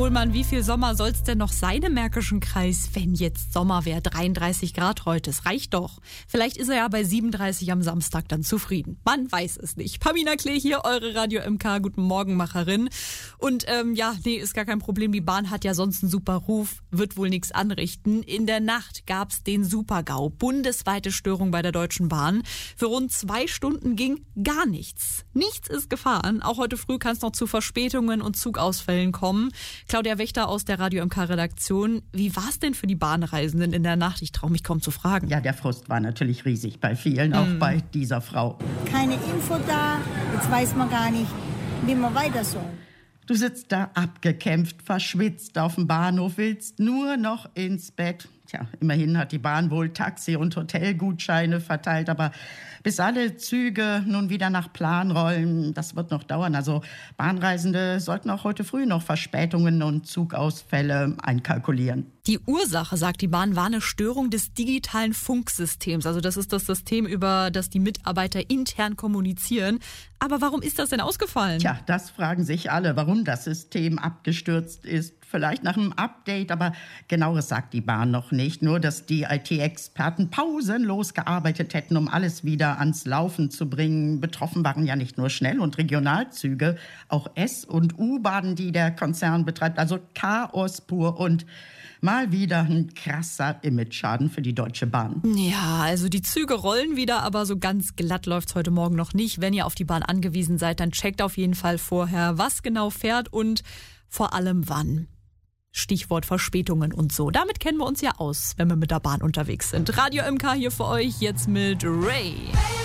Pohlmann, wie viel Sommer soll es denn noch sein im Märkischen Kreis, wenn jetzt Sommer wäre? 33 Grad heute, es reicht doch. Vielleicht ist er ja bei 37 am Samstag dann zufrieden. Man weiß es nicht. Pamina Klee hier, eure Radio MK, guten Morgen Macherin. Und ist gar kein Problem. Die Bahn hat ja sonst einen super Ruf, wird wohl nichts anrichten. In der Nacht gab's den Super-GAU, bundesweite Störung bei der Deutschen Bahn. Für rund 2 Stunden ging gar nichts. Nichts ist gefahren. Auch heute früh kann es noch zu Verspätungen und Zugausfällen kommen. Claudia Wächter aus der Radio MK-Redaktion. Wie war es denn für die Bahnreisenden in der Nacht? Ich traue mich kaum zu fragen. Ja, der Frust war natürlich riesig bei vielen, auch bei dieser Frau. Keine Info da, jetzt weiß man gar nicht, wie man weiter soll. Du sitzt da abgekämpft, verschwitzt auf dem Bahnhof, willst nur noch ins Bett. Tja, immerhin hat die Bahn wohl Taxi- und Hotelgutscheine verteilt, aber bis alle Züge nun wieder nach Plan rollen, das wird noch dauern. Also Bahnreisende sollten auch heute früh noch Verspätungen und Zugausfälle einkalkulieren. Die Ursache, sagt die Bahn, war eine Störung des digitalen Funksystems. Also das ist das System, über das die Mitarbeiter intern kommunizieren. Aber warum ist das denn ausgefallen? Tja, das fragen sich alle, warum das System abgestürzt ist. Vielleicht nach einem Update, aber Genaueres sagt die Bahn noch nicht. Nur, dass die IT-Experten pausenlos gearbeitet hätten, um alles wieder ans Laufen zu bringen. Betroffen waren ja nicht nur Schnell- und Regionalzüge, auch S- und U-Bahnen, die der Konzern betreibt. Also Chaos pur und mal wieder ein krasser Imageschaden für die Deutsche Bahn. Ja, also die Züge rollen wieder, aber so ganz glatt läuft's heute Morgen noch nicht. Wenn ihr auf die Bahn angewiesen seid, dann checkt auf jeden Fall vorher, was genau fährt und vor allem wann. Stichwort Verspätungen und so. Damit kennen wir uns ja aus, wenn wir mit der Bahn unterwegs sind. Radio MK hier für euch, jetzt mit Ray.